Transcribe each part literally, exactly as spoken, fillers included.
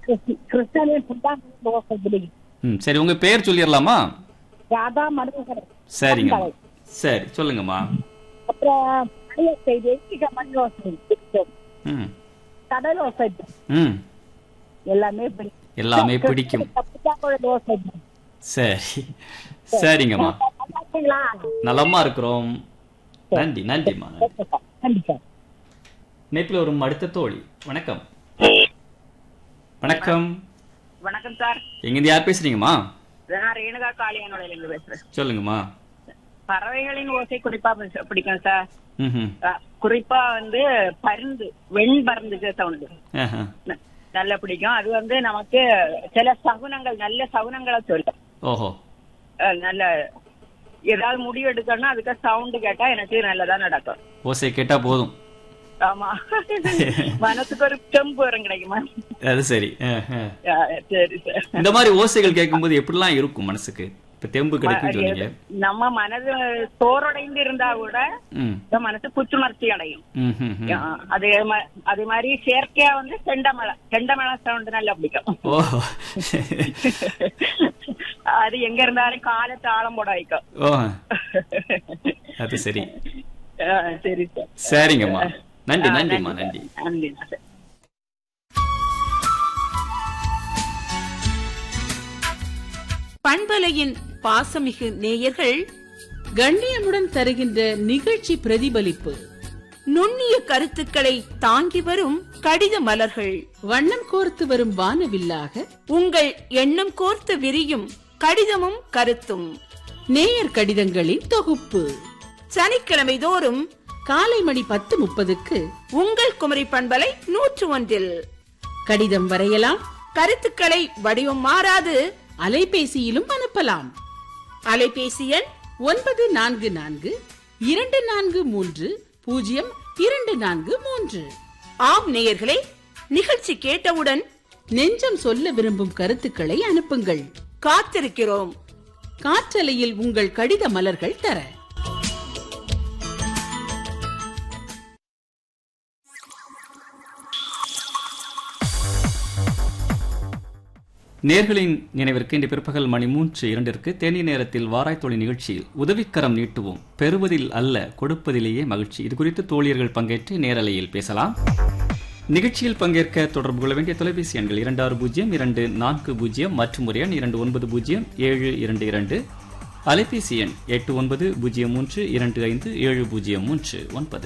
கிருஷ்ணனின் புத்தாண்டு ஓசை பிடிக்கும். ம் சரி, உங்க பேர் சொல்லிடலாமா? ராதா மனோகரன். சரிங்க, சரி சொல்லுங்கம்மா. அப்புறம் பழைய செய்தி மண் ஓசை பிடிக்கும். ம் கடல் ஓசை ம் எல்லாமே பிடிக்கும். எல்லாமே பிடிக்கும். புத்தாண்டு ஓசை. சரி சரிங்கம்மா, நலமா இருக்கிறோம். நன்றி நன்றிம்மா. நன்றி சார். நேற்று ஒரு அடுத்த தோழி. வணக்கம். வணக்கம். வணக்கம் சார். எங்கிருந்து யார் பேசுறீங்கம்மா? நான் ரேணுகா காளியானோட இருந்து பேசுறேன். சொல்லுங்கம்மா. பறவைகளின் ஓசை குறிப்பா பிடிக்கும் சார். ம் குறிப்பா வந்து பருந்து, வெண் பறந்துக்கு சவுண்டு நல்லா பிடிக்கும். அது வந்து நமக்கு சில சகுனங்கள், நல்ல சகுனங்களை சொல்லும். ஓஹோ. நல்ல ஏதாவது முடிவு எடுக்கணும்னா அதுக்கு சவுண்டு கேட்டா எனக்கு நல்லதா நடக்கும். ஓசை கேட்டா போதும். ஆமா, மனசுக்கு ஒரு தெம்பு வரும், கிடைக்குமா? அது சரி. சரி சார். இந்த மாதிரி ஓசைகள் கேட்கும்போது எப்படிலாம் இருக்கும் மனசுக்கு? இப்ப தெம்பு கிடைக்கும் சொன்னீங்க. நம்ம மனது சோர்வடைந்து இருந்தா கூட மனசு புத்துணர்ச்சி அடையும். அதே அதே மாதிரி செயற்கையா வந்து செண்டமலை செண்டமலை சவுண்ட் நல்லா பிடிக்கும். ஓ, அது எங்க இருந்தாலும் காலை தாளம் போட வைக்கும். ஓ அது சரி. சரி சார். சரிங்கம்மா, நன்றி நன்றிம்மா. நன்றி நன்றி சார். பண்பலையின் பாசமிகு நேயர்கள் கண்ணியமுடன் தருகின்ற நிகழ்ச்சி பிரதிபலிப்பு. நுண்ணிய கருத்துக்களை தாங்கி வரும் கடித மலர்கள், வண்ணம் கோர்த்து வரும் வானவில்லாக உங்கள் எண்ணம் கோர்த்து விரியும் கடிதமும் கருத்தும், நேயர் கடிதங்களின் தொகுப்பு. சனிக்கிழமை தோறும் காலை மணி பத்து முப்பதுக்கு உங்கள் குமரி பண்பலை நூற்று ஒன்றில் கடிதம் வரையலாம். கருத்துக்களை வடிவம் மாறாது அலைபேசியிலும் அனுப்பலாம். அலைபேசி எண் ஒன்பது நான்கு நான்கு இரண்டு நான்கு மூன்று பூஜ்ஜியம் இரண்டு நான்கு மூன்று. ஆம் நேயர்களே, நிகழ்ச்சி கேட்டவுடன் நெஞ்சம் சொல்ல விரும்பும் கருத்துக்களை அனுப்புங்கள். காத்திருக்கிறோம். காற்றலையில் உங்கள் கடித மலர்கள் தர. நேர்களின் நினைவிற்கு இன்று பிற்பகல் மணி மூன்று இரண்டிற்கு தேனி நேரத்தில் வாராய்த்தோழி நிகழ்ச்சியில் உதவிக்கரம் நீட்டுவோம், பெறுவதில் அல்ல கொடுப்பதிலேயே மகிழ்ச்சி. இது குறித்து தோழியர்கள் பங்கேற்று நேரலையில் பேசலாம். நிகழ்ச்சியில் பங்கேற்க தொடர்பு கொள்ள வேண்டிய தொலைபேசி எண்கள் இரண்டு ஆறு பூஜ்ஜியம் இரண்டு நான்கு பூஜ்ஜியம் மற்றும் ஒரு எண் இரண்டு ஒன்பது பூஜ்ஜியம் ஏழு இரண்டு இரண்டு. அலைபேசி எண் எட்டு ஒன்பது பூஜ்ஜியம் மூன்று இரண்டு ஐந்து ஏழு பூஜ்ஜியம் மூன்று ஒன்பது.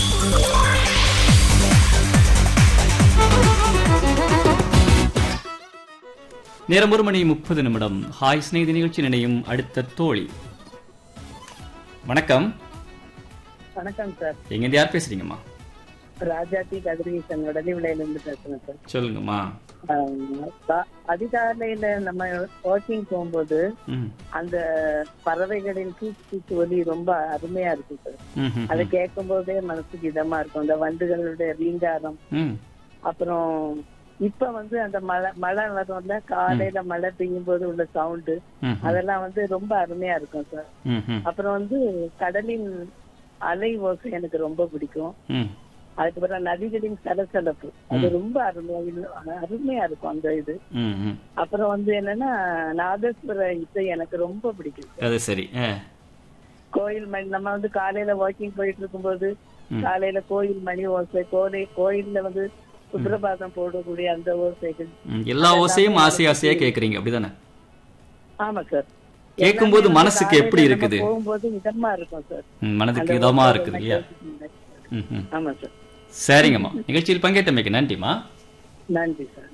நேரம் ஒரு மணி முப்பது நிமிடம். ஹாய் ஸ்நேகிதி நிகழ்ச்சி நினையும் அடுத்த தோழி. வணக்கம். வணக்கம் சார். எங்கிருந்து யார் பேசுறீங்கம்மா? ராஜாத்தி கதிரீசன் உடலிவிலையில இருந்து பேசுறேன் சார். சொல்லுங்கம்மா. அதிகாலையில நம்ம வாக்கிங் போகும்போது அந்த பறவைகளின் கீச்சு ஒலி ரொம்ப அருமையா இருக்கு சார். அதை கேட்கும் போதே மனசுக்கு இதமா இருக்கும். அந்த வண்டுகளுடைய ரீங்காரம். அப்புறம் இப்ப வந்து அந்த மழை மழை வரும்ல, காலையில மழை பெய்யும் போது உள்ள சவுண்டு, அதெல்லாம் வந்து ரொம்ப அருமையா இருக்கும் சார். அப்புறம் வந்து கடலின் அலை ஓசை எனக்கு ரொம்ப பிடிக்கும். அதுக்கப்புறம் நதிகளின் சலசலப்பு, அது ரொம்ப அருமையா அருமையா இருக்கும் அந்த இது. அப்புறம் வந்து என்னன்னா நாதஸ்வர இசை எனக்கு ரொம்ப பிடிக்கும். சரி. கோயில் மணி, நம்ம வந்து காலையில வாக்கிங் போயிட்டு இருக்கும் போது காலையில கோயில் மணி ஓசை, கோலை கோயில்ல வந்து சுப்பிரபாதம் போடக்கூடிய அந்த ஓசைகள், எல்லா ஓசையும் ஆசை ஆசையா கேக்குறீங்க, அப்படிதானே? ஆமா சார். கேட்கும் போது மனசுக்கு எப்படி இருக்குது? போகும்போது இதமா இருக்கும் சார், மனதுக்கு இதமா இருக்குது இல்லையா? ஆமா சார். சரிங்கம்மா, நிகழ்ச்சியில் பங்கேற்றமைக்கு நன்றிமா. நன்றி sir.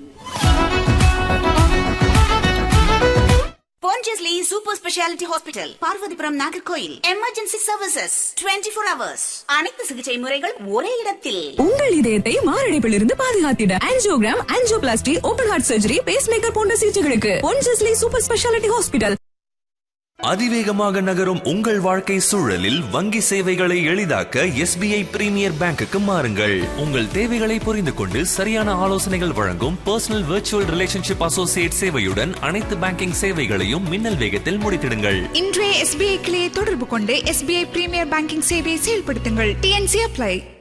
Pondicherry Super Speciality Hospital, Parvathipuram, Nagercoil. Emergency services இருபத்தி நான்கு ஹவர்ஸ். அனைத்து சிகிச்சை முறைகள் ஒரே இடத்தில். உங்கள் இதயத்தை மாரடைப்பிலிருந்து பாதுகாத்திட angiogram, angioplasty, open heart surgery, base maker போன்ற சிகிச்சைகளுக்கு Pondicherry Super Speciality Hospital. அதிவேகமாக நகரும் உங்கள் வாழ்க்கை சூழலில் வங்கி சேவைகளை எளிதாக்க எஸ்பிஐ பிரீமியர் பேங்குக்கு மாறுங்கள். உங்கள் தேவைகளை புரிந்து கொண்டு சரியான ஆலோசனைகள் வழங்கும் பர்சனல் விர்ச்சுவல் ரிலேஷன்ஷிப் அசோசியேட் சேவையுடன் அனைத்து பேங்கிங் சேவைகளையும் மின்னல் வேகத்தில் முடித்திடுங்கள். இன்றைய எஸ்பிஐ கிளையை தொடர்பு கொண்டு எஸ்பிஐ பிரீமியர் பேங்கிங் சேவையை செயல்படுத்துங்கள். DNC apply.